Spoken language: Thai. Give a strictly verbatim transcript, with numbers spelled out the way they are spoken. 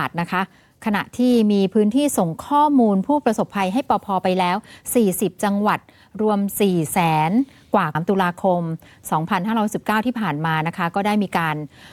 ทนะคะขณะที่มีพื้นที่ส่งข้อมูลผู้ประสบภัยให้ปภ.ไปแล้วสี่สิบจังหวัดรวม สี่แสน กว่าตุลาคม สองพันห้าร้อยสิบเก้า ที่ผ่านมานะคะก็ได้มีการ